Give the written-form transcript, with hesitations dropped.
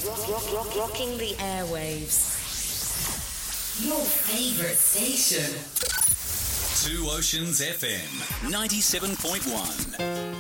Rocking the airwaves. Your favorite station. Two Oceans FM 97.1.